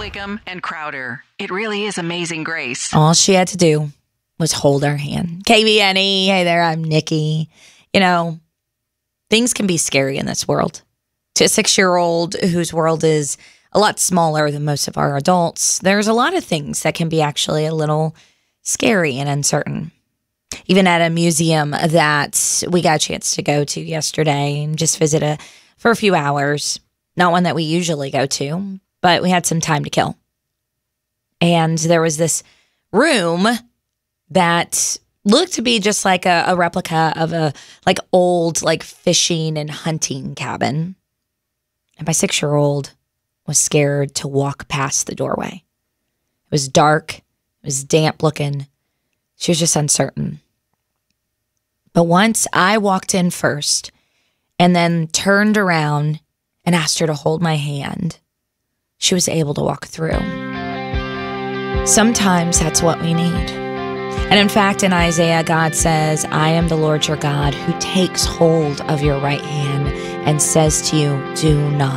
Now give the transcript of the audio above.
Latham and Crowder. It really is Amazing Grace. All she had to do was hold our hand. KBNE, hey there, I'm Nikki. You know, things can be scary in this world. To a 6-year-old whose world is a lot smaller than most of our adults, there's a lot of things that can be actually a little scary and uncertain. Even at a museum that we got a chance to go to yesterday and just visit for a few hours. Not one that we usually go to, but we had some time to kill. And there was this room that looked to be just like a replica of a old fishing and hunting cabin. And my 6-year-old was scared to walk past the doorway. It was dark. It was damp looking. She was just uncertain. But once I walked in first and then turned around and asked her to hold my hand, she was able to walk through. Sometimes that's what we need. And in fact, in Isaiah, God says, I am the Lord your God who takes hold of your right hand and says to you, do not